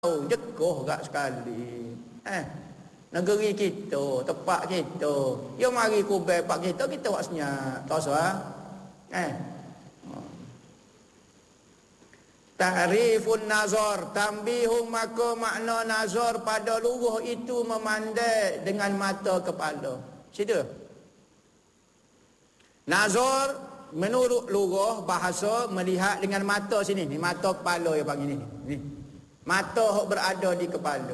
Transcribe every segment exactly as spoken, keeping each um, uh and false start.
Oh, jekoh gak sekali. Eh, negeri kita, tempat kita. Yo mari kubel pak kita, kita buat senyap. Tak usah. Eh. Ta'rifun nazar, tambihum maka makna nazar pada luruh itu memandai dengan mata kepala. Situ. Nazar menurut luruh bahasa melihat dengan mata sini. Ni mata kepala yang panggil ni. Ni. Mata yang berada di kepala.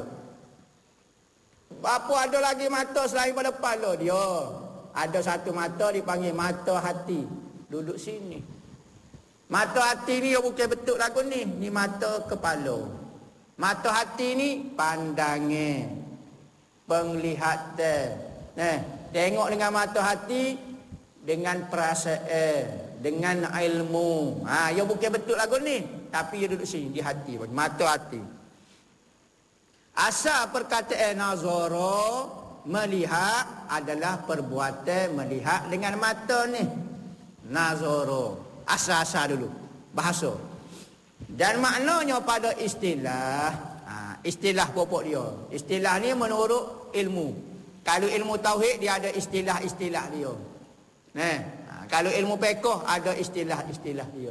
Apa ada lagi mata selain pada kepala dia? Ada satu mata dipanggil mata hati. Duduk sini. Mata hati ni yang bukan betul lagu ni. Ni mata kepala. Mata hati ni pandangan, penglihatan. Nah, tengok dengan mata hati, dengan perasaan, dengan ilmu. Ha, yang bukan betul lagu ni. Tapi dia duduk sini di hati, mata hati. Asal perkataan nazara, melihat adalah perbuatan melihat dengan mata ni. Nazara. Asal-asal dulu bahasa. Dan maknanya pada istilah, ha, istilah pokok dia. Istilah ni menurut ilmu. Kalau ilmu tauhid dia ada istilah-istilah dia. Nah, ha, kalau ilmu fiqh ada istilah-istilah dia.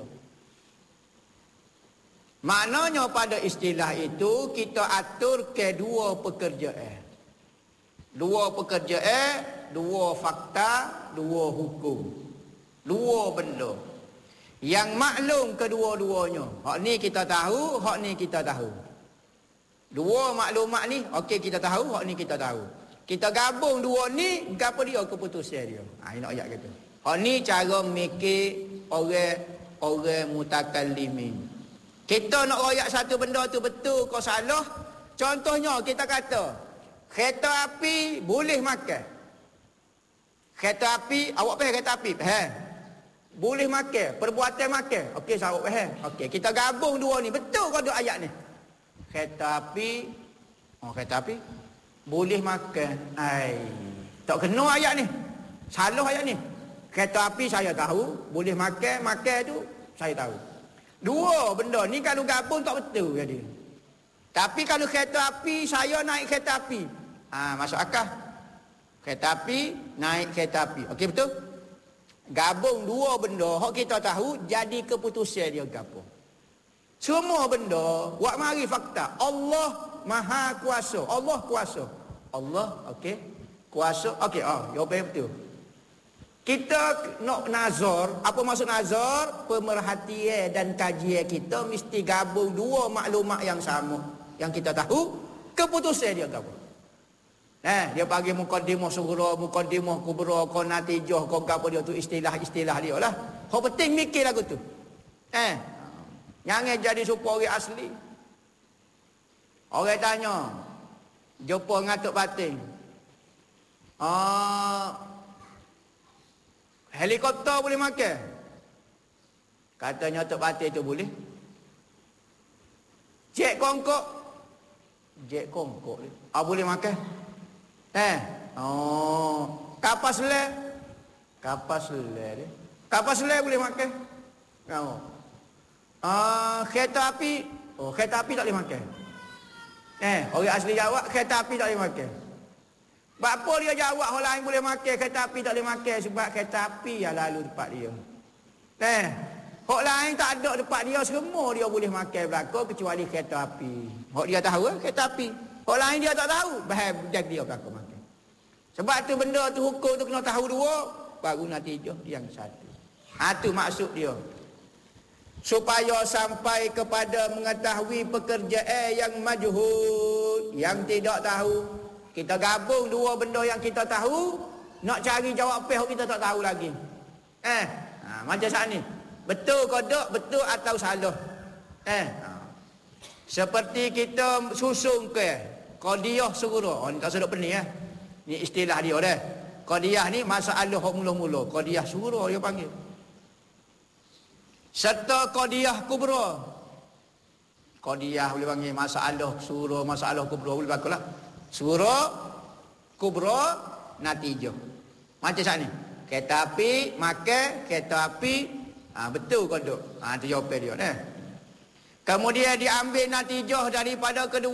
Maknanya pada istilah itu kita atur ke dua pekerjaan. Dua pekerjaan, dua fakta, dua hukum. Dua benda. Yang maklum kedua-duanya. Hak ni kita tahu, hak ni kita tahu. Dua maklumat ni, okey kita tahu, hak ni kita tahu. Kita gabung dua ni, gapo dia keputusan dia. Ha, ini nak ayat kata. Hak ni cara mikir orang orang mutakallimin. Kita nak royak satu benda tu betul kau salah. Contohnya kita kata, kereta api boleh makan. Kereta api, awak faham kereta api? Faham? Boleh makan, perbuatan makan. Okey, awak faham? Okey, kita gabung dua ni. Betul kau duk ayat ni. Kereta api, oh kereta api boleh makan. Ai, tak kena ayat ni. Salah ayat ni. Kereta api saya tahu, boleh makan, makan tu saya tahu. Dua benda ni kalau gabung tak betul jadi. Tapi kalau kereta api, saya naik kereta api. Ah, ha, masuk akal. Kereta api, naik kereta api. Okey betul? Gabung dua benda, hak kita tahu jadi keputusan dia gabung. Semua benda, buat mari fakta. Allah Maha Kuasa. Allah kuasa. Allah, okey. Kuasa, okey. Ah, oh, jawapan betul. Kita nak nazar, apa maksud nazar? Pemerhatian dan kajian kita mesti gabung dua maklumat yang sama. Yang kita tahu, keputusan dia gabung. Eh, dia bagi mukaddimah sughra, mukaddimah kubra, kau natijah, kau gapo dia tu istilah-istilah dia lah. Kau penting mikir lagu tu. Eh, jangan jadi supaya orang asli. Orang tanya, jumpa ngatuk batin. Ah, helikopter boleh makan? Katanya Tok Batin tu boleh. Jet kongkok. Jet kongkok ni. Ah boleh makan? Eh. Oh, kapal selam. Kapal selam ni. Kapal selam boleh makan? Kamu. Ah, kereta api. Oh, kereta api tak boleh makan. Eh, orang asli jawab kereta api tak boleh makan. Apa dia jawab orang lain boleh makan, kereta api tak boleh makan sebab kereta api yang lalu dekat dia. Eh, orang lain tak ada dekat dia, semua dia boleh makan belakang kecuali kereta api. Orang dia tahu eh, kereta api. Orang lain dia tak tahu, bahaya dia belakang makan. Sebab tu benda tu hukum tu kena tahu dua, baru natijah yang satu. Ha tu maksud dia. Supaya sampai kepada mengetahui pekerjaan yang majhul, yang tidak tahu. Kita gabung dua benda yang kita tahu, nak cari jawapan kita tak tahu lagi. Eh, ha, macam saat ni. Betul ke tak? Betul atau salah? Eh, ha. Seperti kita susung ke qadiyah sughra. Oh, ni tak sedap pening eh. Ni istilah dia dah. Qadiyah ni masalah mula-mula. Qadiyah sughra dia panggil. Serta qadiyah kubra. Qadiyah boleh panggil masalah sughra, masalah kubra boleh panggil lah. Surah kubra natijah. Macam saat ni. Kereta api makan, kereta api ha, betul ke tak? Ha, tu jawapan dia. Eh? Kemudian diambil natijah daripada kedua